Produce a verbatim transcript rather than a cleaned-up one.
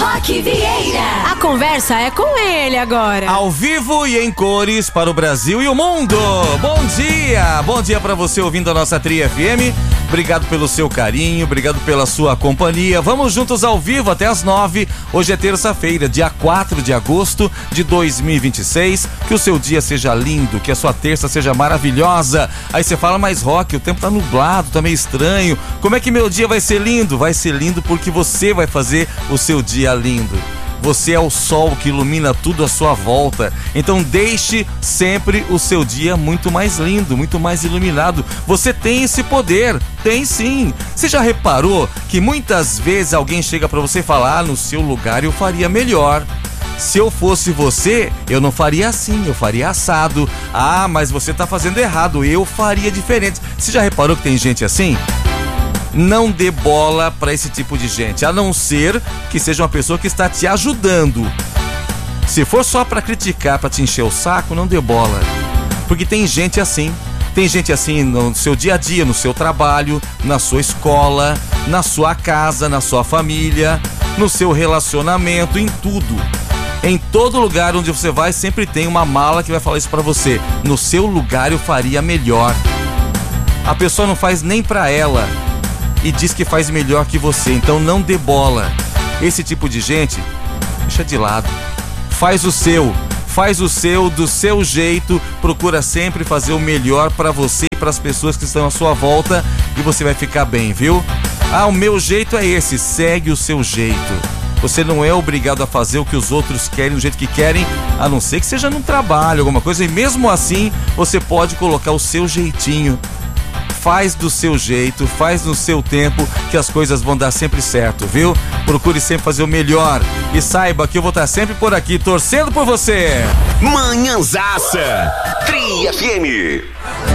Roque Vieira. A conversa é com ele agora. Ao vivo e em cores para o Brasil e o mundo. Bom dia, bom dia para você ouvindo a nossa Tri F M. Obrigado pelo seu carinho, obrigado pela sua companhia. Vamos juntos ao vivo até as nove. Hoje é terça-feira, dia quatro de agosto de dois mil e vinte e seis. Que o seu dia seja lindo, que a sua terça seja maravilhosa. Aí você fala, mas Roque, o tempo tá nublado, tá meio estranho. Como é que meu dia vai ser lindo? Vai ser lindo porque você vai fazer o seu dia lindo. Você é o sol que ilumina tudo à sua volta. Então deixe sempre o seu dia muito mais lindo, muito mais iluminado. Você tem esse poder, tem sim. Você já reparou que muitas vezes alguém chega pra você e fala, ah, no seu lugar eu faria melhor. Se eu fosse você, eu não faria assim, eu faria assado. Ah, mas você tá fazendo errado, eu faria diferente. Você já reparou que tem gente assim? Não dê bola para esse tipo de gente, a não ser que seja uma pessoa que está te ajudando. Se for só para criticar, para te encher o saco, não dê bola. Porque tem gente assim. Tem gente assim no seu dia a dia, no seu trabalho, na sua escola, na sua casa, na sua família, no seu relacionamento, em tudo. Em todo lugar onde você vai, sempre tem uma mala que vai falar isso para você. No seu lugar eu faria melhor. A pessoa não faz nem para ela e diz que faz melhor que você, então não dê bola. Esse tipo de gente, deixa de lado. Faz o seu, faz o seu do seu jeito, procura sempre fazer o melhor para você e para as pessoas que estão à sua volta e você vai ficar bem, viu? Ah, o meu jeito é esse, segue o seu jeito. Você não é obrigado a fazer o que os outros querem do jeito que querem, a não ser que seja num trabalho, alguma coisa, e mesmo assim você pode colocar o seu jeitinho. Faz do seu jeito, faz no seu tempo, que as coisas vão dar sempre certo, viu? Procure sempre fazer o melhor e saiba que eu vou estar sempre por aqui, torcendo por você. Manhãzaça, Tri F M.